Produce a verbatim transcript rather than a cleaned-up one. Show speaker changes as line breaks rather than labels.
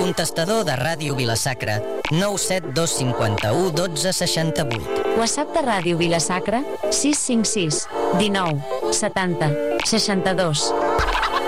Contestador de Ràdio Vila-sacra, nou set dos cinquanta-u dotze seixanta-vuit.
WhatsApp de Ràdio Vila-sacra, sis cinc sis dinou setanta seixanta-dos.